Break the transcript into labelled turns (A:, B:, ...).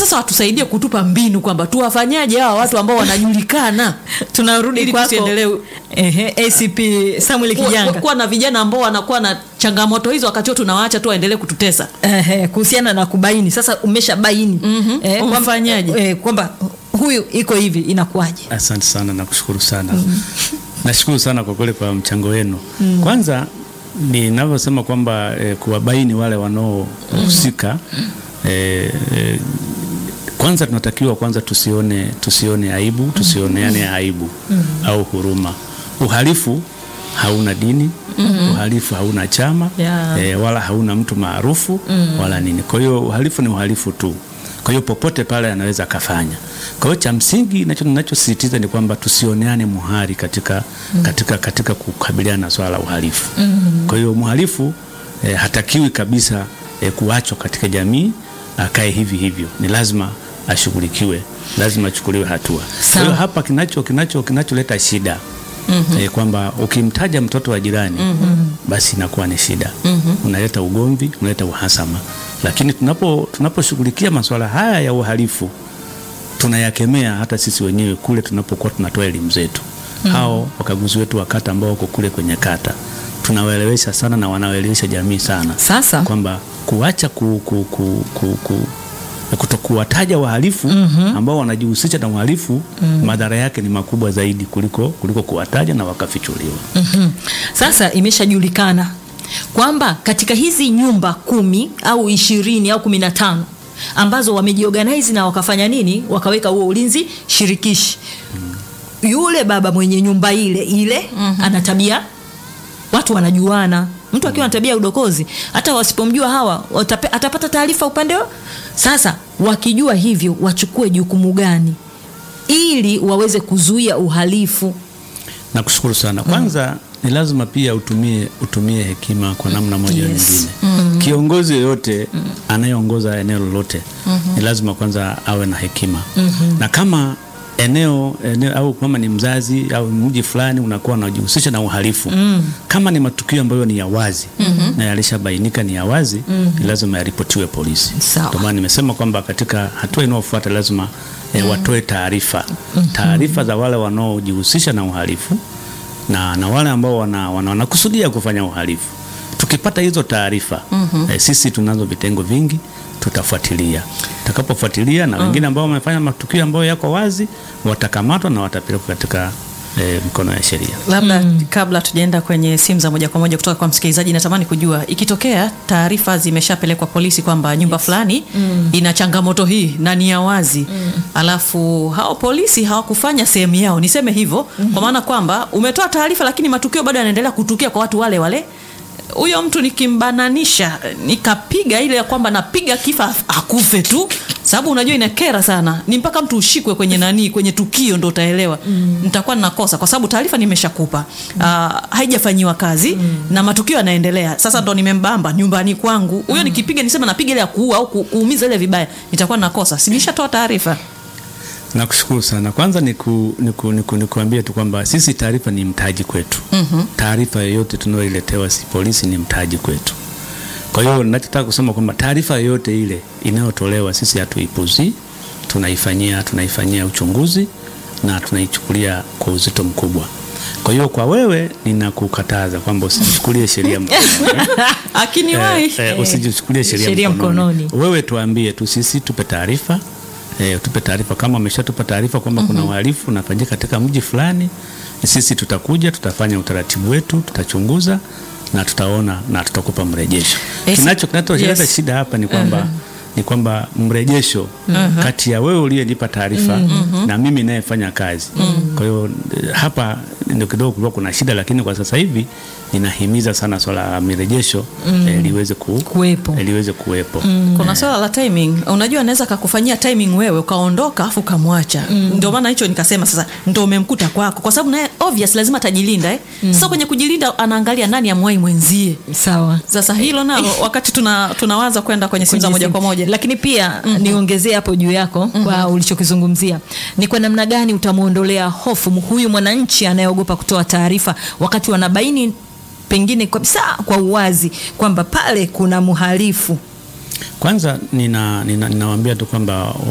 A: sasa watusaidie kutupa mbinu kwamba tuwafanyaje hawa watu ambao wanajulikana.
B: Tunarudi kwako ACP Samuel Kijanga,
A: kuwa na vijana ambao wanakuwa na changamoto hizo wakati tunawaacha tu waendelee kututesa.
B: Kuhusiana na kubaini, sasa umeshabaini
A: unafanyaje
B: kwamba huyu iko hivi, inakuaje?
C: Asante sana na kushukuru sana. Nashukuru sana kwa kweli kwa mchango wenu. Kwanza ninavyosema kwamba kuwabaini wale wanaohusika, kwanza tunatakiwa kwanza tusione aibu, tusioneane aibu au huruma. Uhalifu hauna dini, uhalifu hauna chama, wala hauna mtu maarufu wala nini. Kwa hiyo uhalifu ni uhalifu tu. Kwa hiyo popote pale anaweza kafanya. Kwa hiyo cha msingi ninachosisitiza ni kwamba tusioneane muhari katika kukabiliana na swala la uhalifu. Kwa hiyo mhalifu hatakiwi kabisa kuachwa katika jamii akae hivi hivyo. Ni lazima ashughulikiwe, lazima achukuliwe hatua. Kwa hiyo hapa kinacholeta shida kwamba ukimtaja mtoto wa jirani basi inakuwa ni shida. Unaleta ugomvi, unaleta uhasama. Lakini tunaposhughulikia masuala haya ya uhalifu, tunayakemea hata sisi wenyewe kule tunapokuwa tunatoa elimu zetu. Hao wakaguzi wetu wa kata ambao wako kule kwenye kata, tunawaelewesha sana na wanawaelewesha jamii sana. Sasa kwamba kuacha kutokuwataja wahalifu ambao wanajihusisha na uhalifu, madhara yake ni makubwa zaidi kuliko kuwataja na wakafichuliwa.
B: Sasa imeshajulikana kwamba katika hizi nyumba 10 au 20 au 15 ambazo wamejiorganize na wakafanya nini, wakaweka huo ulinzi shirikishi, yule baba mwenye nyumba ile ana tabia, watu wanajuana. Mtu akiwa na tabia udokozi, hata wasipomjua hawa atapata taarifa upande wao. Sasa wakijua hivyo, wachukue jukumu gani ili waweze kuzuia uhalifu?
C: Nakushukuru sana. Kwanza ni lazima pia utumie hekima kwa namna moja nyingine. Kiongozi yoyote anayeongoza eneo lolote ni lazima kwanza awe na hekima. Na kama eneo au kama ni mzazi au mji fulani unakuwa unajihusisha na uhalifu, kama ni matukio ambayo ni ya wazi na yalishabainika ni ya wazi, ni lazima yaripotiwe polisi. Ndio maana nimesema kwamba katika hatua inayofuata lazima watoe taarifa za wale wanaojihusisha na uhalifu na wale ambao wanakusudia kufanya uhalifu. Tukipata hizo taarifa, sisi tunazo vitengo vingi, tutafuatilia. Tutakapofuatilia na wengine ambao wamefanya matukio ambayo yako wazi, watakamatwa na watapelekwa katika mikono ya sheria.
A: Labda kabla tujaenda kwenye simu za moja kwa moja kutoka kwa msikilizaji, natamani kujua, ikitokea taarifa zimeshapelekwa polisi kwamba nyumba fulani ina changamoto hii na ni ya wazi, alafu hao polisi hawakufanya sehemu yao, niseme hivyo, kwa maana kwamba umetoa taarifa lakini matukio bado yanaendelea kutukia kwa watu wale wale, huyo mtu nikimbananisha nikapiga ile ya kwamba napiga kifa akufe tu, sababu unajua inakera sana, ni mpaka mtu ushikwe kwenye tukio ndo utaelewa nitakuwa ninakosa, kwa sababu taarifa nimeshakupa, haijafanyiwa kazi na matukio yanaendelea. Sasa ndo nimembamba nyumbani kwangu, huyo nikipiga nisema napiga ile ya kuua au kuumiza ile vibaya, nitakuwa ninakosa, si nishatoa taarifa.
C: Nakushukuru sana. Kwanza nikuambie tu kwamba sisi taarifa ni mtaji kwetu. Taarifa yoyote tunayoiletewa si polisi ni mtaji kwetu. Kwa hiyo ninachotaka kusema kwamba taarifa yoyote ile inayotolewa sisi hatuipuzi, tunaifanyia uchunguzi na tunaichukulia kwa uzito mkubwa. Kwa hiyo kwa wewe ninakukataza kwamba usichukulie sheria mkononi.
A: Akiniwahi
C: usichukulie sheria mkononi. Wewe tuambie tu, sisi tupe taarifa. Tupe taarifa kama ameshatupa taarifa kwamba kuna uhalifu unafanyika katika mji fulani, sisi tutakuja, tutafanya utaratibu wetu, tutachunguza na tutaona na tutakupa mrejesho. Kinacholeta shida hapa ni kwamba mrejesho kati ya wewe uliyenipa taarifa na mimi ninayefanya kazi. Kwa hiyo hapa ndio kidogo kulikuwa kuna shida, lakini kwa sasa hivi ninahimiza sana swala la mrejesho liweze kuwepo.
A: Kuna swala la timing. Unajua anaweza kukufanyia timing wewe ukaondoka afu kamwacha. Ndio maana hicho nikasema sasa ndio umemkuta kwako, kwa sababu naye obvious lazima tajilinda. Sasa kwenye kujilinda anaangalia nani amwai mwenzie.
B: Sawa.
A: Sasa hilo nalo wakati tunawaza kwenda kwenye simu za moja kwa moja.
B: Lakini pia niongezee hapo juu yako kwa ulichokizungumzia. Ni kwa namna gani utamuondolea hofu huyu mwananchi anayeogopa kutoa taarifa wakati wanabaini pengine kabisa kwa uwazi kwamba pale kuna mhalifu?
C: Kwanza ninawaambia tu kwamba